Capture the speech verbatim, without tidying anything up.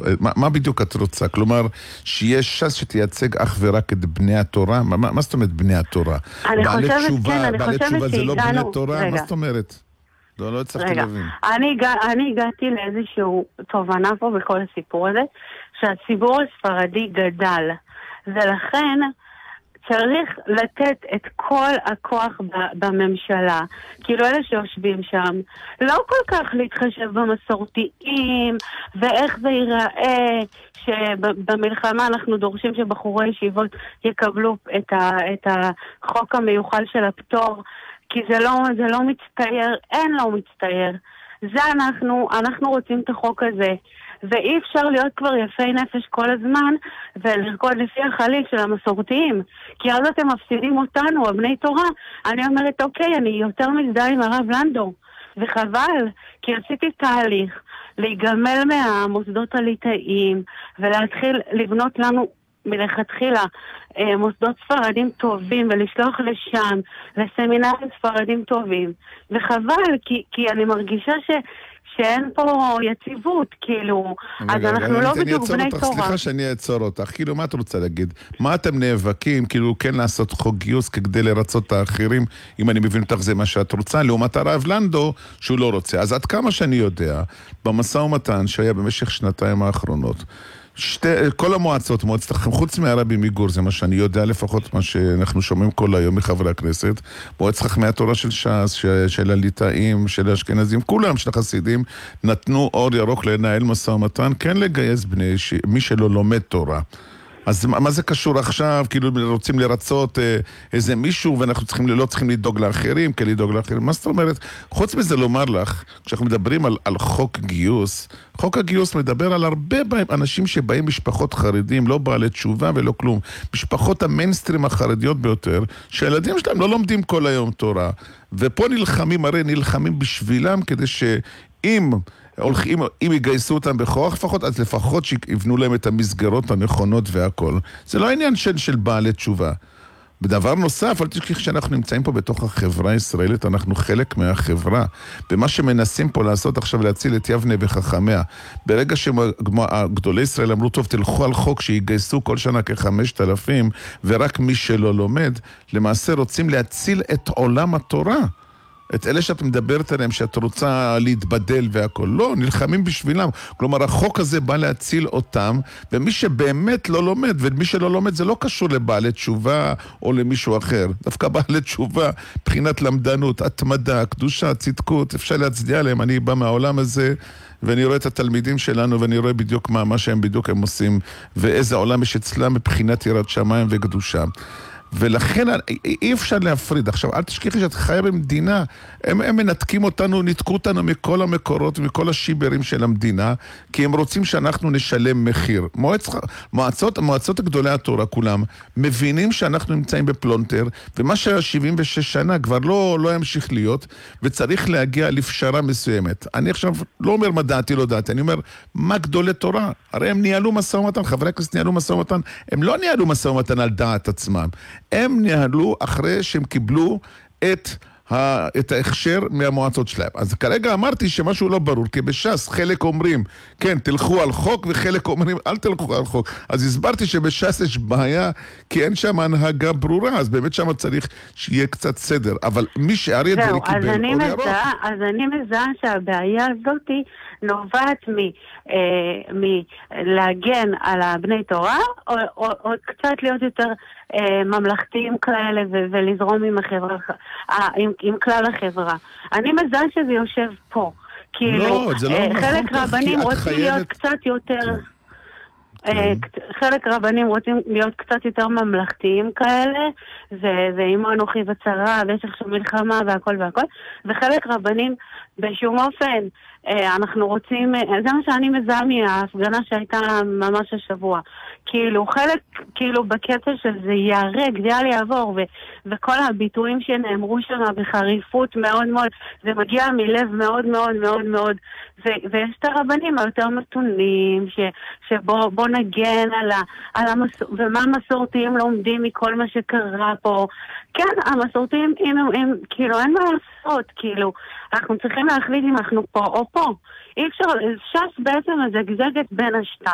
מה, מה בדיוק את רוצה? כלומר, שיש ש"ס שתייצג אך ורק את בני התורה? מה, מה, מה זאת אומרת בני התורה? אני בעלי חושבת, תשובה, כן, אני בעלי חושבת תשובה זה לא בני שהגענו... תורה? רגע. מה זאת אומרת? לא, לא הצלחתי רגע, להבין. אני, הגע, אני הגעתי לאיזשהו תובנה פה בכל הסיפור הזה, שהציבור הספרדי גדל, ולכן צריך לתת את כל הכוח ב- בממשלה, כאילו אלה שיושבים שם, לא כל כך להתחשב במסורתיים, ואיך זה ייראה, שבמלחמה אנחנו דורשים שבחורי ישיבות יקבלו את, ה- את החוק המיוחל של הפטור, כי זה לא, זה לא מצטייר, אין לא מצטייר. זה אנחנו, אנחנו רוצים את החוק הזה. ואי אפשר להיות כבר יפי נפש כל הזמן ולרקוד לפי החליל של המסורתיים, כי אז אתם מפסידים אותנו, הבני תורה. אני אומרת, אוקיי, אני יותר מזדהה עם הרב לנדו, וחבל, כי עשיתי תהליך להיגמל מהמוסדות הליטאיים ולהתחיל לבנות לנו מלכתחילה מוסדות ספרדים טובים ולשלוח לשם לסמינרים ספרדים טובים, וחבל, כי, כי אני מרגישה ש שאין פה יציבות, כאילו, אז אנחנו לא בדיוק בני תורה. סליחה שאני אעצור אותך, כאילו, מה את רוצה להגיד? מה אתם נאבקים, כאילו, כן לעשות חוק גיוס כדי לרצות את האחרים, אם אני מבין אותך זה מה שאת רוצה, לעומת הרב לנדו, שהוא לא רוצה. אז עד כמה שאני יודע, במשא ומתן שהיה במשך שנתיים האחרונות, שתי, כל המועצות, מועצת החכמים, חוץ מהרבי מגור, זה מה שאני יודע, לפחות מה שאנחנו שומעים כל היום מחברי הכנסת, מועצת חכמי התורה של ש"ס, של, של הליטאים, של האשכנזים, כולם של החסידים, נתנו אור ירוק לנהל משא ומתן, כן לגייס בני, ש... מי שלא לומד תורה. אז מה זה קשור עכשיו? כאילו רוצים לרצות אה, איזה מישהו, ואנחנו צריכים, לא צריכים לדאוג לאחרים, כן לדאוג לאחרים. מה זאת אומרת? חוץ מזה לומר לך, כשאנחנו מדברים על, על חוק גיוס, חוק הגיוס מדבר על הרבה אנשים שבאים משפחות חרדים, לא בעלי תשובה ולא כלום. משפחות המיינסטרים החרדיות ביותר, שהילדים שלהם לא לומדים כל היום תורה. ופה נלחמים, הרי נלחמים בשבילם, כדי שאם... הולכים, אם יגייסו אותם בכוח לפחות, אז לפחות שיבנו להם את המסגרות הנכונות והכל. זה לא העניין של, של בעלי תשובה. בדבר נוסף, אל תשכח שאנחנו נמצאים פה בתוך החברה הישראלית, אנחנו חלק מהחברה. ומה שמנסים פה לעשות עכשיו להציל את יבנה וחכמיה, ברגע שגדולי ישראל אמרו, טוב, תלכו על חוק שיגייסו כל שנה כחמשת אלפים, ורק מי שלא לומד, למעשה רוצים להציל את עולם התורה. את אלה שאת מדברת עליהם, שאת רוצה להתבדל והכל. לא, נלחמים בשבילם. כלומר, החוק הזה בא להציל אותם, ומי שבאמת לא לומד, ומי שלא לומד זה לא קשור לבעלי תשובה או למישהו אחר. דווקא בעלי תשובה, בחינת למדנות, התמדה, קדושה, צדקות, אפשר להצדיע להם. אני בא מהעולם הזה, ואני רואה את התלמידים שלנו, ואני רואה בדיוק מה, מה שהם בדיוק הם עושים, ואיזה עולם יש אצלם מבחינת יראת שמיים וקדושה. ולכן אי אפשר להפריד. עכשיו, אל תשכחי שאת חיה במדינה, הם, הם מנתקים אותנו, ניתקו אותנו מכל המקורות ומכל השיברים של המדינה, כי הם רוצים שאנחנו נשלם מחיר. מועצ... מועצות, מועצות הגדולי התורה כולם מבינים שאנחנו נמצאים בפלונטר, ומה שהיה שבעים ושש שנה כבר לא, לא ימשיך להיות, וצריך להגיע לפשרה מסוימת. אני עכשיו לא אומר מה דעתי, לא דעתי, אני אומר, מה גדולי תורה? הרי הם ניהלו משא ומתן, חברי הכנסת ניהלו משא ומתן, הם לא ניהלו משא ומתן על דעת עצמם. הם ניהלו אחרי שהם קיבלו את, ה, את ההכשר מהמועצות שלהם. אז כרגע אמרתי שמשהו לא ברור, כי בש"ס חלק אומרים, כן, תלכו על חוק, וחלק אומרים, אל תלכו על חוק. אז הסברתי שבש"ס יש בעיה, כי אין שם הנהגה ברורה, אז באמת שם צריך שיהיה קצת סדר. אבל מי שאריה דרעי קיבל אור ירוק. אז אני מזהה שהבעיה הזאת נובעת מלהגן על הבני תורה, או, או, או קצת להיות יותר אה, ממלכתיים כאלה ו- ולזרום עם החברה, אה, עם, עם כלל החברה. אני מזהה שזה יושב פה. כאילו, לא, זה לא נכון. חלק רבנים רוצים חייבת... להיות קצת יותר... כן. חלק רבנים רוצים להיות קצת יותר ממלכתיים כאלה, ואימו אנוכי וצרה, ויש עכשיו מלחמה והכל והכל, וחלק רבנים בשום אופן, אנחנו רוצים, זה מה שאני מזהה מההפגנה שהייתה ממש השבוע, כאילו חלק, כאילו בקצב שזה יערג, זה היה יעבור, ו, וכל הביטויים שנאמרו שם בחריפות מאוד מאוד, זה מגיע מלב מאוד מאוד מאוד מאוד, ו, ויש את הרבנים היותר מתונים, ש, שבוא בוא נגן על, ה, על המס... ומה המסורתיים לומדים מכל מה שקרה פה. כן, המסורתיים, אם הם, הם, כאילו, אין מה לעשות, כאילו, אנחנו צריכים להחליט אם אנחנו פה או פה. אי אפשר, ש"ס בעצם מזגזגת בין השתיים.